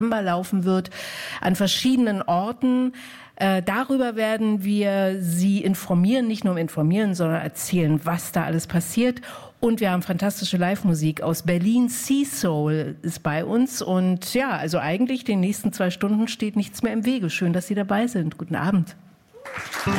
laufen wird, an verschiedenen Orten. Darüber werden wir Sie informieren, nicht nur informieren, sondern erzählen, was da alles passiert. Und wir haben fantastische Live-Musik aus Berlin. Sea Soul ist bei uns. Und ja, also eigentlich den nächsten 2 Stunden steht nichts mehr im Wege. Schön, dass Sie dabei sind. Guten Abend.